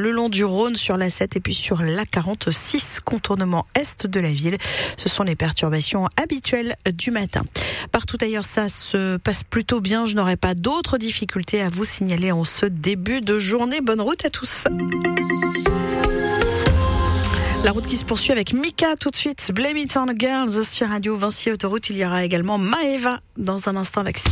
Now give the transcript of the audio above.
le long du Rhône sur la 7 et puis sur la 46, contournement est de la ville. Ce sont les perturbations habituelles du matin. Partout ailleurs, ça se passe plutôt bien. Je n'aurai pas d'autres difficultés à vous signaler en ce début de journée. Bonne route à tous. La route qui se poursuit avec Mika tout de suite. Blame It on the Girls sur Radio Vinci Autoroute. Il y aura également Maeva dans un instant avec